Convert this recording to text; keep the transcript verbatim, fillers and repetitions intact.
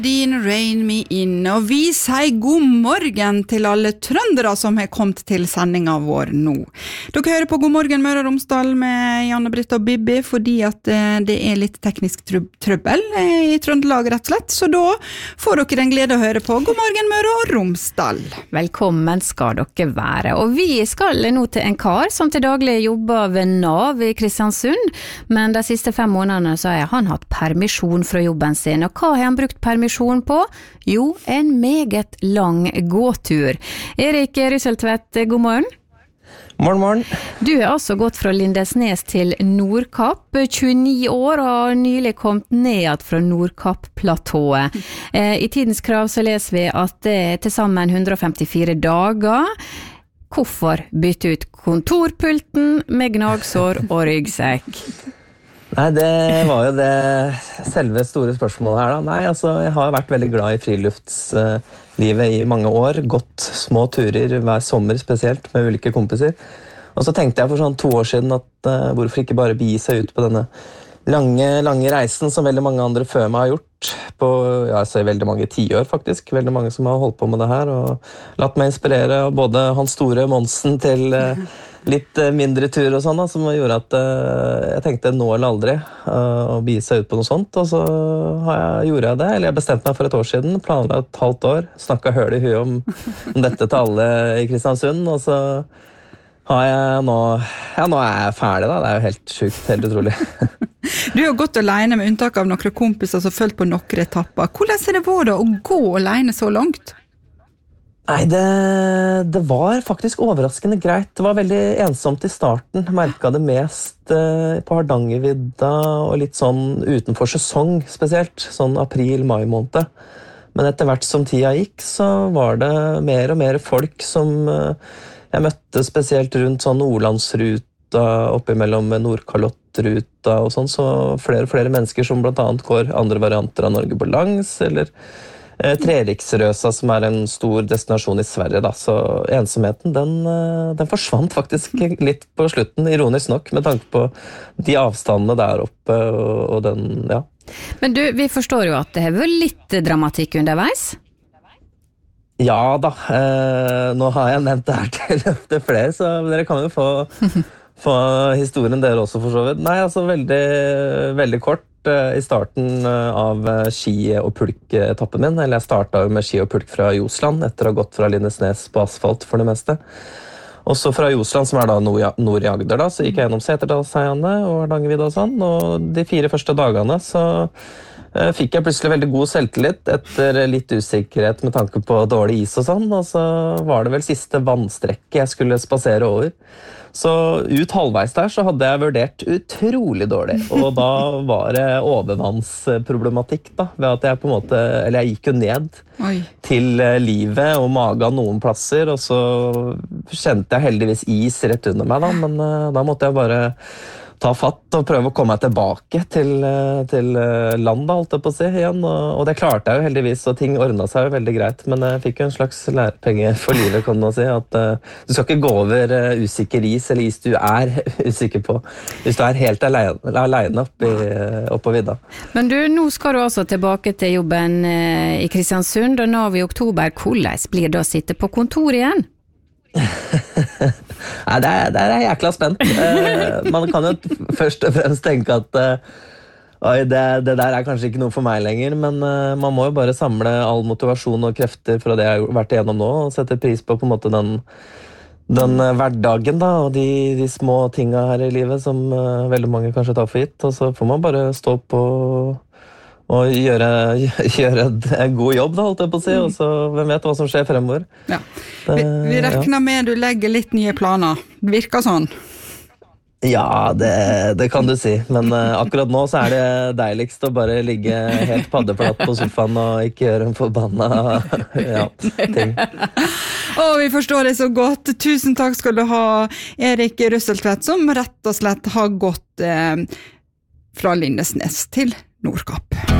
Din Rain Me In, og vi sier god morgen til alle trøndere som har kommet til sendingen vår nå. Dere hører på God morgen Møre og Romsdal med Janne Britt og Bibi, fordi at det er litt teknisk trøbbel i Trøndelag rett og slett, så da får dere en glede å høre på God morgen Møre og Romsdal. Velkommen skal dere være, og vi skal nå til en kar som til daglig jobber ved Nav i Kristiansund, men de siste fem månedene så har han hatt permisjon fra jobben sin, og hva har han brukt permisjon på? Jo, en meget lang gåtur. Erik Rysseltvedt, god morgen. Morgen, morgen. Du har altså gått fra Lindesnes til Nordkapp, tjueni år, og har nylig kommet ned fra Nordkapp-platået. I tidens krav så leser vi at det er til sammen hundre og femtifire dager. Hvorfor bytte ut kontorpulten med gnagsår og ryggsekk? Nei, det var jo det selve store spørsmålet her da. Nei, altså, jeg har vært veldig glad i friluftslivet i mange år. Gått små turer hver sommer spesielt med ulike kompiser. Og så tenkte jeg for sånn to år siden at uh, hvorfor ikke bare begi seg ut på denne lange, lange reisen som veldig mange andre før meg har gjort. På, ja, altså i veldig mange tiår faktisk. Veldig mange som har holdt på med det her. Og latt meg inspirere av både Hans Store Monsen til... Uh, litt mindre tur og sånn da, som gjorde at uh, jeg tenkte nå eller aldri uh, å begi seg ut på noe sånt, og så har jeg, gjorde jeg det, eller jeg bestemte meg for et år siden, planla et halvt år, snakket høl i huet om, om dette til alle i Kristiansund, og så har jeg nå, ja nå er jeg ferdig da, det er jo helt sjukt, helt utrolig. Du har gått alene med unntak av noen kompiser som følt på noen etapper. Hvordan er det vært å gå alene så langt? Nei, det, det var faktisk overraskende greit. Det var veldig ensomt i starten. Jeg merket det mest eh, på Hardangervidda og litt sånn utenfor sesong spesielt, sånn april-mai måned. Men etter hvert som tida gikk, så var det mer og mer folk som eh, jeg møtte spesielt rundt sånn Nordlandsruta, oppimellom Nordkalottruta og sånn, så flere og flere mennesker som blant annet går andre varianter av Norge på langs, eller Treriksrøsa, som er en stor destinasjon i Sverige, da. Så ensomheten, den, den forsvant faktisk litt på slutten, ironisk nok, med tanke på de avstandene der oppe, og, og den, ja. Men du, vi forstår jo at det har vært litt dramatikk underveis? Ja da, eh, nå har jeg nevnt det her til, til flere, så dere kan jo få, få historien dere også for så vidt. Nei, altså veldig, veldig kort. I starten av ski- og pulk-etappen min, eller jeg startet jo med ski og pulk fra Josland, etter å ha gått fra Lindesnes på asfalt for det meste. Og så fra Josland, som er da nord, nord i Agder, da, så gikk jeg gjennom Seterdalsheiene og Hardangervidda og sånn, og de fire første dagene så eh, fikk jeg plutselig veldig god selvtillit etter litt usikkerhet med tanke på dårlig is og sånn, og så var det vel siste vannstrekke jeg skulle spasere over. Så ut halvveis der så hadde jeg vurdert utrolig dårlig, og da var det overvannsproblematikk da, ved at jeg på en måte, eller jeg gikk jo ned Oi. Til livet og magen noen plasser, og så kjente jeg heldigvis is rett under meg da, men uh, da måtte jeg bare ta fatt og prøve å komme meg tilbake til, til landet, holdt jeg på å si, igjen. Og, og det klarte jeg jo heldigvis, og ting ordnet seg jo veldig greit. Men jeg fikk jo en slags lærepenge for livet, kan man si. At uh, du skal ikke gå over uh, usikker is, eller is du er usikker på, hvis du er helt alene, alene oppe, i, oppe på vidda. Men du, nå skal du altså tilbake til jobben uh, i Kristiansund, og nå i oktober. Hvordan blir det å sitte på kontor igjen? Nei, det er, det er jækla spent. uh, Man kan jo først og fremst tenke at uh, oi, det, det der er kanskje ikke noe for meg lenger, men uh, man må jo bare samle all motivasjon og krefter fra det jeg har vært igjennom nå, og sette pris på på en måte den, den uh, hverdagen da, og de, de små tingene her i livet som uh, veldig mange kanskje tar for gitt, og så får man bare stå på og gjøre, gjøre en god jobb, da, holdt jeg på å si, og så hvem vet hva som skjer fremover. Ja. Vi, vi regner med du legger litt nye planer. Det virker sånn. Ja, det, det kan du si, men uh, akkurat nå så er det deiligst å bare ligge helt paddeplatt på sofaen og ikke gjøre en forbanna ja, ting. Å, vi forstår det så godt. Tusen takk skal du ha, Erik Rysseltvedt, som rett og slett har gått eh, fra Lindesnes til Nordkapp.